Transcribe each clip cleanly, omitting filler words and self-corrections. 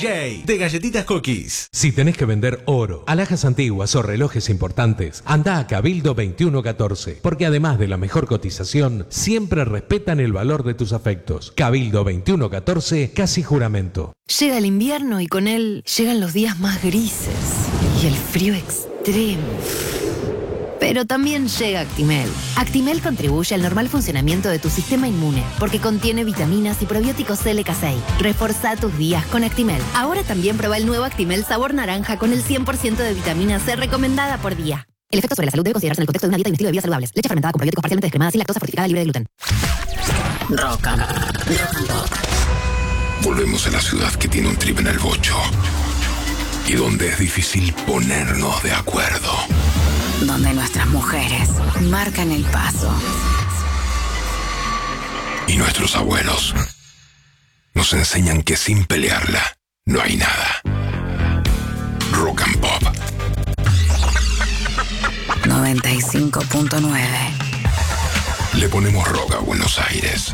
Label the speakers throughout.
Speaker 1: DJ de Galletitas Cookies.
Speaker 2: Si tenés que vender oro, alhajas antiguas o relojes importantes, anda a Cabildo 2114, porque además de la mejor cotización, siempre respetan el valor de tus afectos. Cabildo 2114, casi juramento.
Speaker 3: Llega el invierno y con él llegan los días más grises y el frío extremo. Pero también llega Actimel. Actimel contribuye al normal funcionamiento de tu sistema inmune porque contiene vitaminas y probióticos LK6. Reforzá tus días con Actimel. Ahora también prueba el nuevo Actimel sabor naranja con el 100% de vitamina C recomendada por día. El efecto sobre la salud debe considerarse en el contexto de una dieta y un estilo de vida saludables. Leche fermentada con probióticos parcialmente descremada sin lactosa fortificada libre de gluten.
Speaker 4: Rock and Pop.
Speaker 5: Volvemos a la ciudad que tiene un trip en el bocho y donde es difícil ponernos de acuerdo.
Speaker 4: Donde nuestras mujeres marcan el paso.
Speaker 5: Y nuestros abuelos nos enseñan que sin pelearla no hay nada. Rock and Pop
Speaker 4: 95.9.
Speaker 5: Le ponemos rock a Buenos Aires.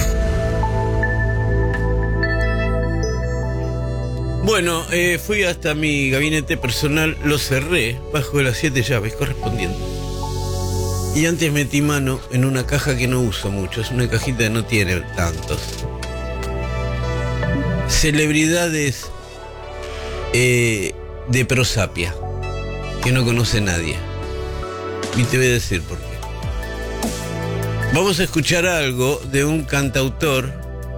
Speaker 6: Bueno, fui hasta mi gabinete personal, lo cerré bajo las 7 llaves correspondientes. Y antes metí mano en una caja que no uso mucho, es una cajita que no tiene tantos. Celebridades de prosapia, que no conoce nadie. Y te voy a decir por qué. Vamos a escuchar algo de un cantautor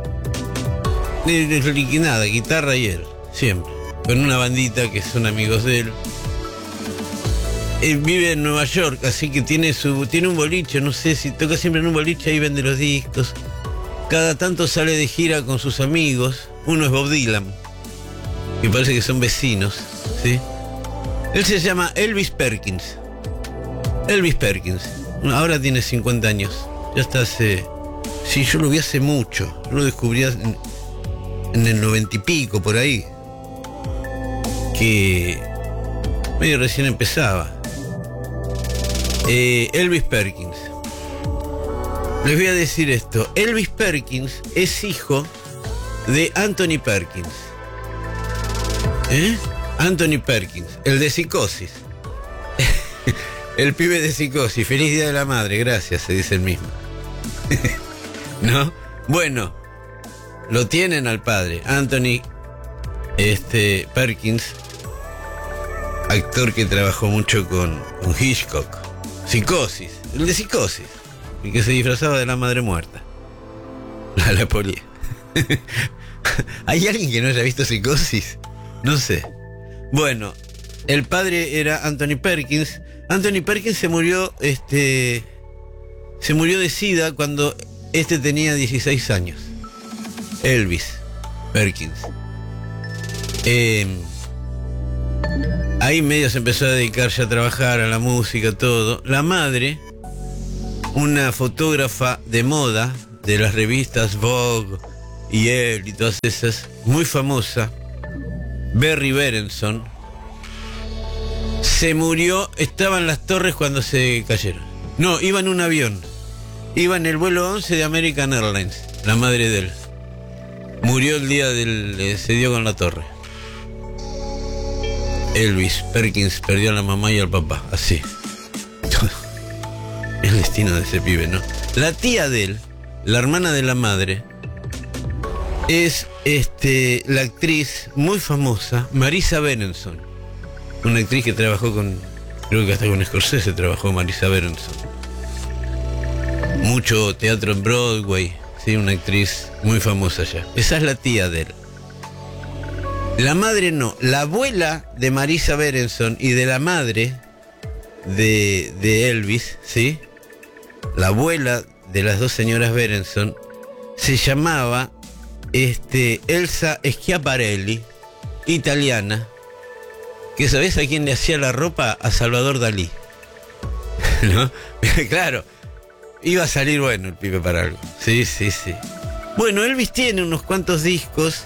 Speaker 6: de nada, guitarra y él. Siempre, con una bandita que son amigos de él. Él vive en Nueva York, así que tiene un boliche, no sé si toca siempre en un boliche, ahí vende los discos. Cada tanto sale de gira con sus amigos. Uno es Bob Dylan, que parece que son vecinos, ¿sí? Él se llama Elvis Perkins. Elvis Perkins. Ahora tiene 50 años. Ya está hace... Sí, yo lo vi hace mucho. Yo lo descubrí en el 90 y pico, por ahí. Que medio recién empezaba. Elvis Perkins. Les voy a decir esto. Elvis Perkins es hijo de Anthony Perkins. Anthony Perkins, el de Psicosis. El pibe de Psicosis. Feliz Día de la Madre, gracias, se dice el mismo. ¿No? Bueno, lo tienen al padre, Anthony Perkins, actor que trabajó mucho con Hitchcock. Psicosis, el de Psicosis, el que se disfrazaba de la madre muerta. La policía. ¿Hay alguien que no haya visto Psicosis? No sé. Bueno, el padre era Anthony Perkins. Anthony Perkins se murió de SIDA cuando tenía 16 años. Elvis Perkins. Ahí medio se empezó a dedicar ya a trabajar, a la música, todo. La madre, una fotógrafa de moda de las revistas Vogue y Elle y todas esas, muy famosa, Berry Berenson, se murió. Estaba en las torres cuando se cayeron. No, iba en un avión. Iba en el vuelo 11 de American Airlines, la madre de él. Murió el día se dio con la torre. Elvis Perkins perdió a la mamá y al papá, así. El destino de ese pibe, ¿no? La tía de él, la hermana de la madre, es la actriz muy famosa, Marisa Berenson. Una actriz que trabajó creo que hasta con Scorsese trabajó Marisa Berenson. Mucho teatro en Broadway, sí, una actriz muy famosa ya. Esa es la tía de él. La madre no, la abuela de Marisa Berenson y de la madre de Elvis, ¿sí? La abuela de las dos señoras Berenson se llamaba Elsa Schiaparelli, italiana, que ¿sabés a quién le hacía la ropa? A Salvador Dalí. ¿No? Claro, iba a salir bueno el pibe para algo. Sí, sí, sí. Bueno, Elvis tiene unos cuantos discos.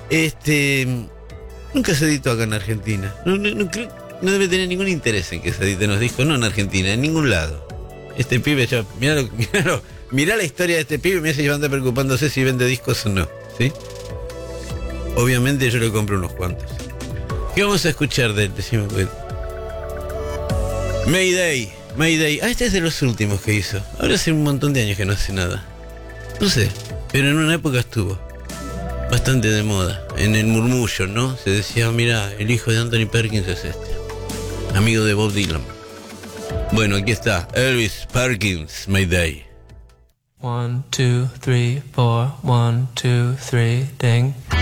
Speaker 6: Nunca se editó acá en Argentina. No debe tener ningún interés en que se editen los discos, no en Argentina, en ningún lado. Este pibe ya, mirá la historia de este pibe, me hace llevando preocupándose si vende discos o no, ¿sí? Obviamente yo le compré unos cuantos. ¿Qué vamos a escuchar de él? Decime, pues. Mayday. Este es de los últimos que hizo. Ahora hace un montón de años que no hace nada. No sé, pero en una época estuvo bastante de moda. En el murmullo, ¿no? Se decía, mira, el hijo de Anthony Perkins es este. Amigo de Bob Dylan. Bueno, aquí está. Elvis Perkins, Mayday.
Speaker 7: 1, 2, 3, 4, 1, 2, 3, ding.